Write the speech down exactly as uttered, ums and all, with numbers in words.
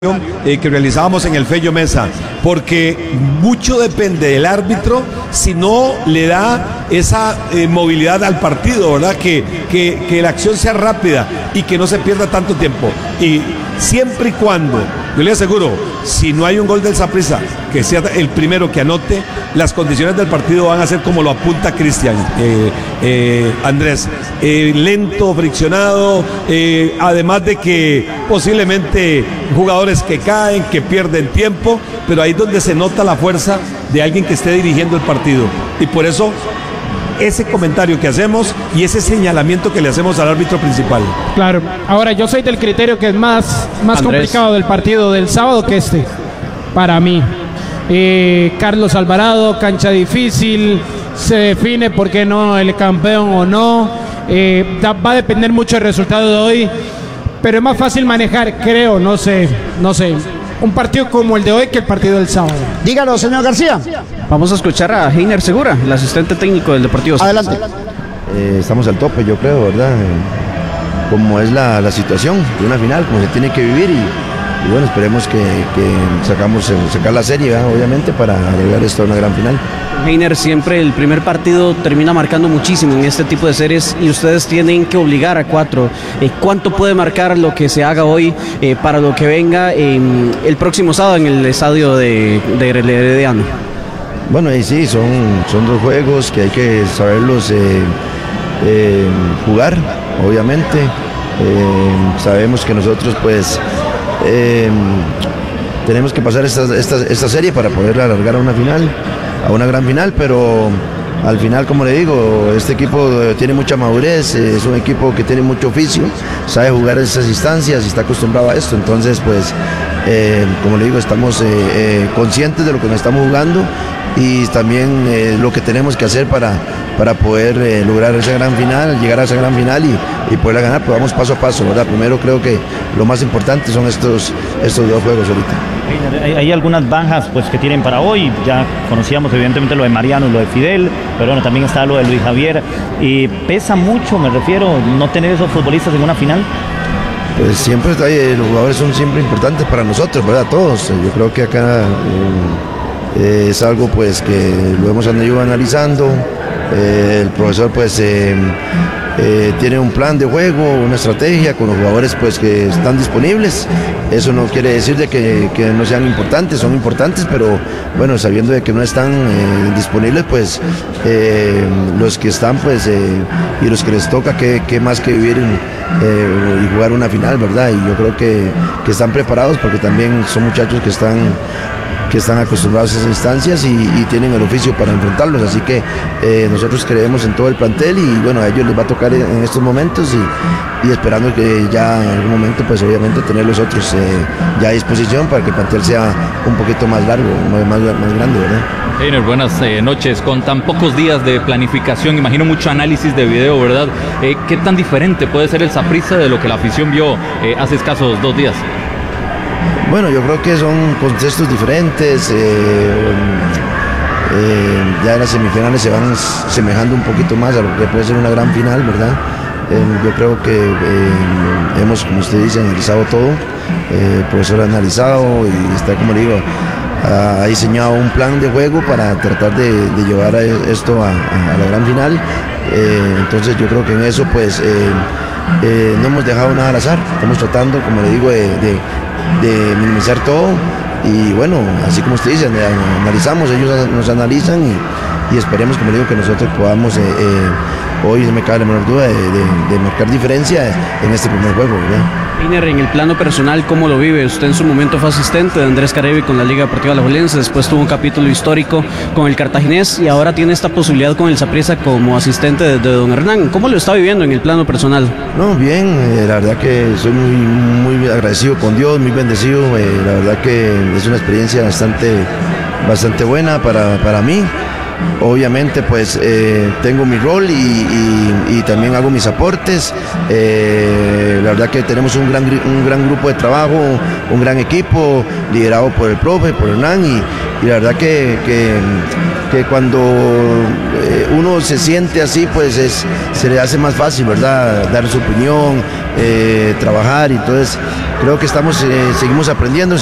Eh, que realizábamos en el Fello Mesa, porque mucho depende del árbitro si no le da esa eh, movilidad al partido, ¿verdad? Que, que, que la acción sea rápida y que no se pierda tanto tiempo. Y siempre y cuando, yo le aseguro, si no hay un gol del Saprissa, que sea el primero que anote, las condiciones del partido van a ser como lo apunta Cristian, eh, eh, Andrés, eh, lento, friccionado, eh, además de que posiblemente jugadores que caen, que pierden tiempo, pero ahí es donde se nota la fuerza de alguien que esté dirigiendo el partido. Y por eso ese comentario que hacemos y ese señalamiento que le hacemos al árbitro principal. Claro, ahora yo soy del criterio que es más, más complicado del partido del sábado que este, para mí. Eh, Carlos Alvarado, cancha difícil, se define por qué no el campeón o no, eh, da, va a depender mucho del resultado de hoy, pero es más fácil manejar, creo, no sé, no sé, un partido como el de hoy que el partido del sábado. Dígalo, señor García. Vamos a escuchar a Heiner Segura, el asistente técnico del Deportivo Saprissa. Adelante. Eh, estamos al tope, yo creo, ¿verdad? Eh, como es la, la situación de una final, como se tiene que vivir y, y bueno, esperemos que, que sacamos, sacar la serie, ¿verdad? Obviamente, para llegar esto a una gran final. Heiner, siempre el primer partido termina marcando muchísimo en este tipo de series y ustedes tienen que obligar a cuatro. Eh, ¿Cuánto puede marcar lo que se haga hoy eh, para lo que venga eh, el próximo sábado en el estadio de, de Herediano? Bueno, y sí, son, son dos juegos que hay que saberlos eh, eh, jugar, obviamente. Eh, sabemos que nosotros pues eh, tenemos que pasar esta, esta, esta serie para poder alargar a una final, a una gran final, pero al final, como le digo, este equipo tiene mucha madurez, es un equipo que tiene mucho oficio, sabe jugar esas instancias y está acostumbrado a esto, entonces pues eh, como le digo, estamos eh, eh, conscientes de lo que nos estamos jugando y también eh, lo que tenemos que hacer para, para poder eh, lograr esa gran final, llegar a esa gran final y, y poderla ganar, pues vamos paso a paso, ¿verdad? Primero creo que lo más importante son estos, estos dos juegos ahorita. Hay, hay algunas bajas pues que tienen para hoy, ya conocíamos evidentemente lo de Mariano y lo de Fidel, pero bueno, también está lo de Luis Javier, y pesa mucho, me refiero, no tener esos futbolistas en una final. Pues siempre está ahí, los jugadores son siempre importantes para nosotros, ¿verdad? Todos, yo creo que acá eh, eh, es algo pues que lo hemos ido analizando, eh, el profesor pues eh, eh, tiene un plan de juego, una estrategia con los jugadores pues que están disponibles. Eso no quiere decir de que, que no sean importantes, son importantes, pero bueno, sabiendo de que no están eh, disponibles, pues eh, los que están pues eh, y los que les toca, que, que más que vivir eh, y jugar una final, ¿verdad? Y yo creo que, que están preparados porque también son muchachos que están que están acostumbrados a esas instancias y, y tienen el oficio para enfrentarlos, así que eh, nosotros creemos en todo el plantel y bueno, a ellos les va a tocar en, en estos momentos y, y esperando que ya en algún momento pues obviamente tener los otros eh, ya a disposición para que el plantel sea un poquito más largo, más, más, más grande, ¿verdad? Heiner, buenas eh, noches. Con tan pocos días de planificación, imagino mucho análisis de video, ¿verdad? Eh, ¿Qué tan diferente puede ser el Saprissa de lo que la afición vio eh, hace escasos dos días? Bueno, yo creo que son contextos diferentes, eh, eh, ya las semifinales se van semejando un poquito más a lo que puede ser una gran final, ¿verdad? Eh, yo creo que eh, hemos, como usted dice, analizado todo, eh, el profesor ha analizado y está, como le digo, ha diseñado un plan de juego para tratar de, de llevar a esto a, a la gran final, eh, entonces yo creo que en eso pues eh, eh, no hemos dejado nada al azar, estamos tratando, como le digo, de, de de minimizar todo y bueno, así como usted dice, analizamos, ellos nos analizan y, y esperemos, como digo, que nosotros podamos eh, eh, hoy, no me cabe la menor duda de, de, de marcar diferencia en este primer juego, ¿verdad? Heiner, en el plano personal, ¿cómo lo vive? Usted en su momento fue asistente de Andrés Carevi con la Liga Deportiva Alajuelense, después tuvo un capítulo histórico con el Cartaginés y ahora tiene esta posibilidad con el Saprissa como asistente de, de don Hernán. ¿Cómo lo está viviendo en el plano personal? No, bien, eh, la verdad que soy muy, muy agradecido con Dios, muy bendecido, eh, la verdad que es una experiencia bastante, bastante buena para, para mí. Obviamente pues eh, tengo mi rol y, y, y también hago mis aportes, eh, la verdad que tenemos un gran, un gran grupo de trabajo, un gran equipo liderado por el profe, por Hernán y, y la verdad que, que, que cuando eh, uno se siente así, pues es, se le hace más fácil, ¿verdad? Dar su opinión, eh, trabajar, y entonces creo que estamos, eh, seguimos aprendiendo.